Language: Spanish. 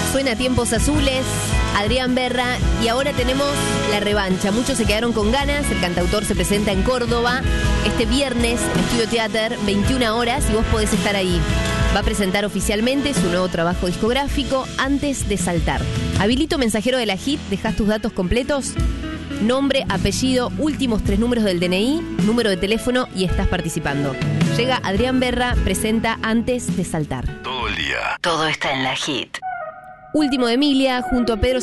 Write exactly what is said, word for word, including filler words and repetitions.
Suena Tiempos Azules, Adrián Berra, y ahora tenemos la revancha. Muchos se quedaron con ganas. El cantautor se presenta en Córdoba este viernes en Estudio Teatro, veintiuna horas, y vos podés estar ahí. Va a presentar oficialmente su nuevo trabajo discográfico, Antes de Saltar. Habilito mensajero de la Hit, dejás tus datos completos, nombre, apellido, últimos tres números del D N I, número de teléfono y estás participando. Llega Adrián Berra, presenta Antes de Saltar. Todo el día. Todo está en la Hit. Último de Emilia, junto a Pedro